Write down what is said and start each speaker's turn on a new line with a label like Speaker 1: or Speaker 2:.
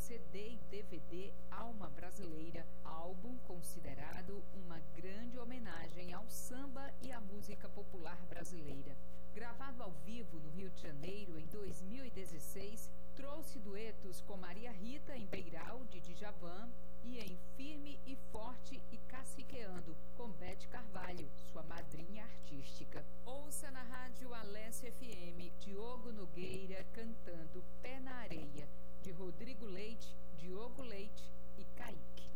Speaker 1: CD e DVD Alma Brasileira, álbum considerado uma grande homenagem ao samba e à música popular brasileira. Gravado ao vivo no Rio de Janeiro em 2016, trouxe duetos com Maria Rita em Beiral, de Djavan, e em Firme e Forte e Caciqueando, com Beth Carvalho, sua madrinha artística. Ouça na rádio Alesse FM, Diogo Nogueira cantando Pé na Areia, de Rodrigo Leite, Diogo Leite e Kaique.